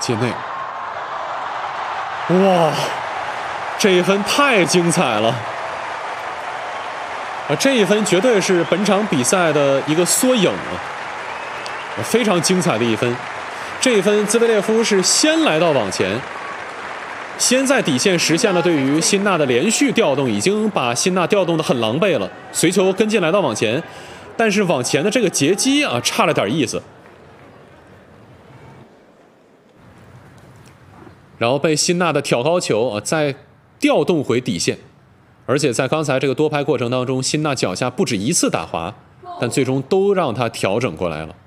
界内。哇，这一分太精彩了！这一分绝对是本场比赛的一个缩影啊，非常精彩的一分。这一分，兹维列夫是先来到网前，先在底线实现了对于辛纳的连续调动，已经把辛纳调动得很狼狈了。随球跟进来到网前，但是网前的这个截击啊，差了点意思。然后被辛纳的挑高球啊，再调动回底线，而且在刚才这个多拍过程当中，辛纳脚下不止一次打滑，但最终都让他调整过来了。